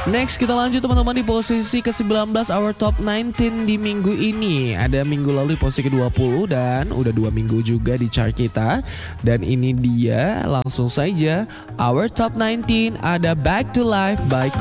Next kita lanjut teman-teman di posisi ke-19 Our Top 19 di minggu ini. Ada minggu lalu di posisi ke-20 dan udah 2 minggu juga di chart kita. Dan ini dia langsung saja Our Top 19 ada Back to Life by